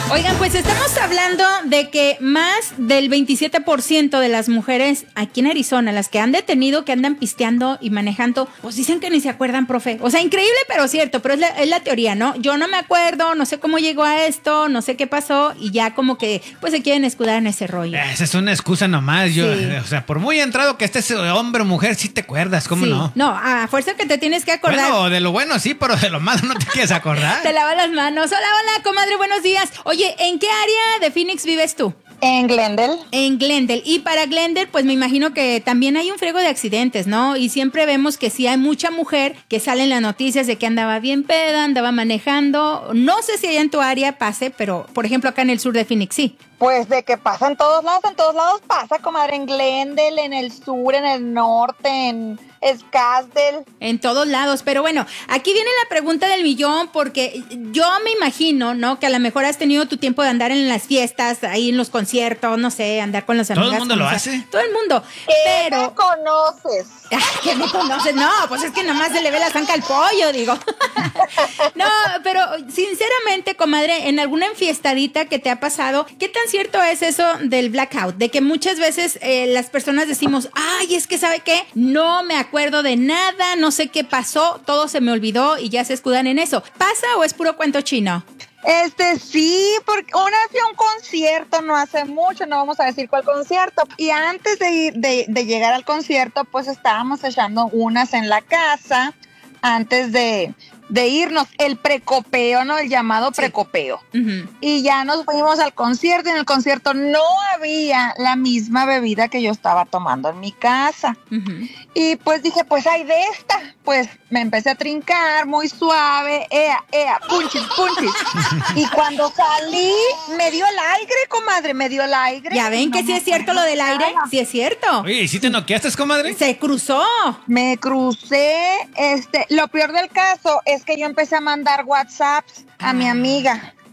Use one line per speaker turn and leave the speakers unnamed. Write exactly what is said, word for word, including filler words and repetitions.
Oigan, pues estamos hablando de que más del veintisiete por ciento de las mujeres aquí en Arizona, las que han detenido, que andan pisteando y manejando, pues dicen que ni se acuerdan, profe. O sea, increíble, pero cierto, pero es la, es la teoría, ¿no? Yo no me acuerdo, no sé cómo llegó a esto, no sé qué pasó y ya como que pues se quieren escudar en ese rollo.
Esa es una excusa nomás. Yo,
Sí.
O sea, por muy entrado que estés hombre o mujer, sí te acuerdas, ¿cómo
Sí.
no?
No, a fuerza que te tienes que acordar.
Bueno, de lo bueno sí, pero de lo malo no te quieres acordar.
Te lavas las manos. Hola, hola, comadre, buenos días. Oye, ¿en qué área de Phoenix vives tú?
En Glendale.
En Glendale. Y para Glendale, pues me imagino que también hay un friego de accidentes, ¿no? Y siempre vemos que sí hay mucha mujer que sale en las noticias de que andaba bien peda, andaba manejando. No sé si allá en tu área pase, pero por ejemplo acá en el sur de Phoenix sí.
Pues de que pasa en todos lados, en todos lados pasa, comadre, en Glendale, en el sur, en el norte, en Scottsdale.
En todos lados, pero bueno, aquí viene la pregunta del millón porque yo me imagino, ¿no? Que a lo mejor has tenido tu tiempo de andar en las fiestas, ahí en los conciertos, no sé, andar con las amigas.
¿Todo el mundo lo
conocer.
hace?
Todo el mundo,
¿Qué
pero...
me conoces?
Ay, ¿que me conoces? No, pues es que nomás se le ve la zanca al pollo, digo. No, pero sinceramente, comadre, en alguna enfiestadita que te ha pasado, ¿qué tan cierto es eso del blackout? De que muchas veces eh, las personas decimos, ay, es que ¿sabe qué? No me acuerdo de nada, no sé qué pasó, todo se me olvidó y ya se escudan en eso. ¿Pasa o es puro cuento chino?
Este, sí, porque una vez fui a un concierto no hace mucho, no vamos a decir cuál concierto, y antes de ir, de, de llegar al concierto, pues estábamos echando unas en la casa, antes de, de irnos, el precopeo, ¿no? El llamado
Sí.
precopeo.
Uh-huh.
Y ya nos fuimos al concierto, y en el concierto no había la misma bebida que yo estaba tomando en mi casa.
Uh-huh.
Y pues dije, pues hay de esta. Pues me empecé a trincar muy suave, ea, ea, punchis, punchis. Y cuando salí, me dio el aire, comadre, me dio el aire.
¿Ya ven que
No
sí
me
es cierto lo del aire?
acuerdo.
Sí es cierto.
Oye, ¿y si te noqueaste, comadre?
Se cruzó.
Me crucé, este, lo peor del caso es que yo empecé a mandar WhatsApps a mi amiga.